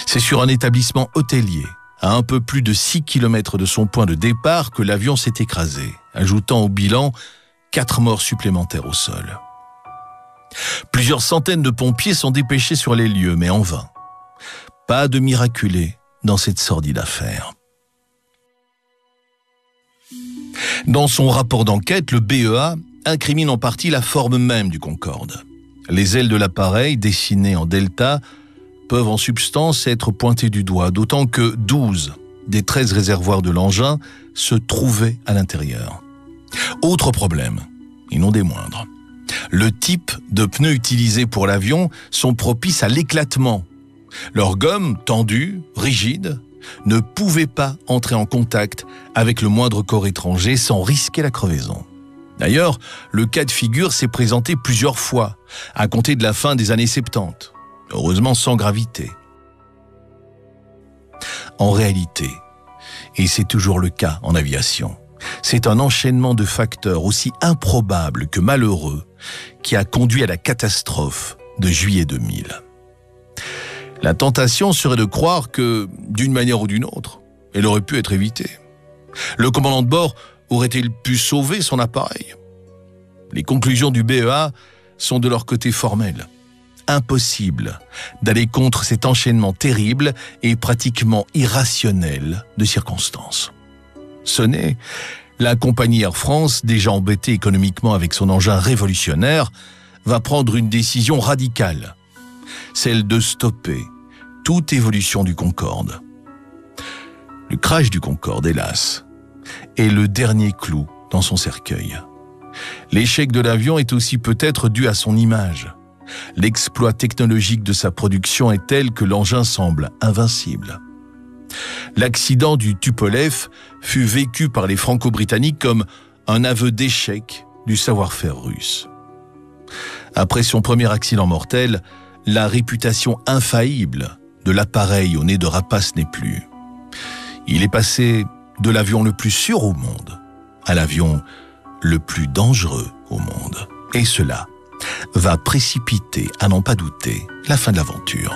C'est sur un établissement hôtelier, à un peu plus de 6 km de son point de départ, que l'avion s'est écrasé, ajoutant au bilan 4 morts supplémentaires au sol. Plusieurs centaines de pompiers sont dépêchés sur les lieux, mais en vain. Pas de miraculé dans cette sordide affaire. Dans son rapport d'enquête, le BEA incrimine en partie la forme même du Concorde. Les ailes de l'appareil, dessinées en delta, peuvent en substance être pointées du doigt, d'autant que 12 des 13 réservoirs de l'engin se trouvaient à l'intérieur. Autre problème, et non des moindres. Le type de pneus utilisés pour l'avion sont propices à l'éclatement. Leurs gommes, tendues, rigides, ne pouvaient pas entrer en contact avec le moindre corps étranger sans risquer la crevaison. D'ailleurs, le cas de figure s'est présenté plusieurs fois, à compter de la fin des années 70. Heureusement sans gravité. En réalité, et c'est toujours le cas en aviation, c'est un enchaînement de facteurs aussi improbables que malheureux qui a conduit à la catastrophe de juillet 2000. La tentation serait de croire que, d'une manière ou d'une autre, elle aurait pu être évitée. Le commandant de bord aurait-il pu sauver son appareil? Les conclusions du BEA sont de leur côté formelles. Impossible d'aller contre cet enchaînement terrible et pratiquement irrationnel de circonstances. Ce n'est la compagnie Air France, déjà embêtée économiquement avec son engin révolutionnaire, va prendre une décision radicale, celle de stopper toute évolution du Concorde. Le crash du Concorde, hélas, est le dernier clou dans son cercueil. L'échec de l'avion est aussi peut-être dû à son image. L'exploit technologique de sa production est tel que l'engin semble invincible. L'accident du Tupolev fut vécu par les Franco-Britanniques comme un aveu d'échec du savoir-faire russe. Après son premier accident mortel, la réputation infaillible de l'appareil au nez de rapace n'est plus. Il est passé de l'avion le plus sûr au monde à l'avion le plus dangereux au monde. Et cela va précipiter, à n'en pas douter, la fin de l'aventure.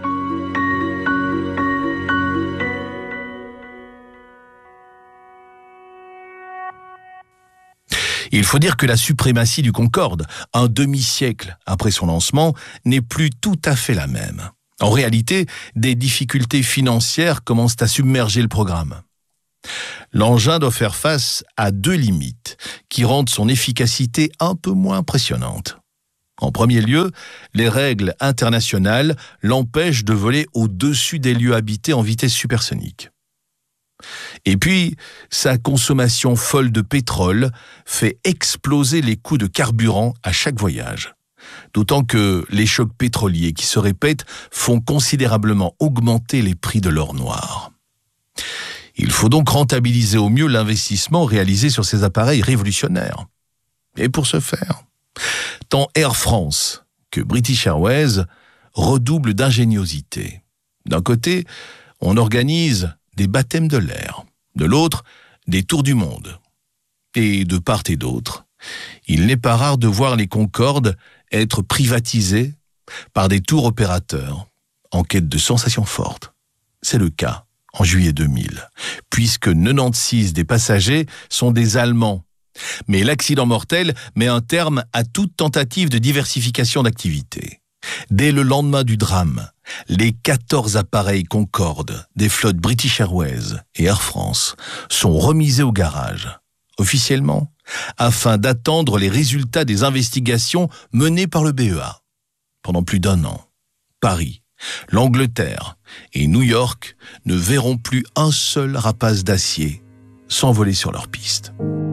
Il faut dire que la suprématie du Concorde, un demi-siècle après son lancement, n'est plus tout à fait la même. En réalité, des difficultés financières commencent à submerger le programme. L'engin doit faire face à 2 limites qui rendent son efficacité un peu moins impressionnante. En premier lieu, les règles internationales l'empêchent de voler au-dessus des lieux habités en vitesse supersonique. Et puis, sa consommation folle de pétrole fait exploser les coûts de carburant à chaque voyage. D'autant que les chocs pétroliers qui se répètent font considérablement augmenter les prix de l'or noir. Il faut donc rentabiliser au mieux l'investissement réalisé sur ces appareils révolutionnaires. Et pour ce faire, tant Air France que British Airways redoublent d'ingéniosité. D'un côté, on organise des baptêmes de l'air, de l'autre, des tours du monde. Et de part et d'autre, il n'est pas rare de voir les Concorde être privatisés par des tours opérateurs en quête de sensations fortes. C'est le cas en juillet 2000, puisque 96 des passagers sont des Allemands. Mais l'accident mortel met un terme à toute tentative de diversification d'activité. Dès le lendemain du drame, les 14 appareils Concorde des flottes British Airways et Air France sont remisés au garage, officiellement, afin d'attendre les résultats des investigations menées par le BEA. Pendant plus d'1 an, Paris, l'Angleterre et New York ne verront plus un seul rapace d'acier s'envoler sur leur piste.